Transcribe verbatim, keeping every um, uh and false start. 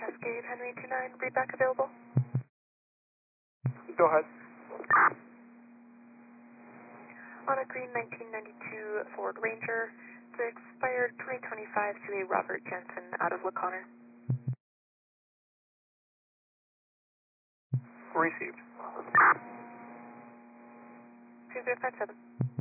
Cascade, Henry two nine, read back available. Go ahead. On a green nineteen ninety-two Ford Ranger, the expired twenty twenty-five to a Robert Jensen out of LaConner. Received. two zero five seven.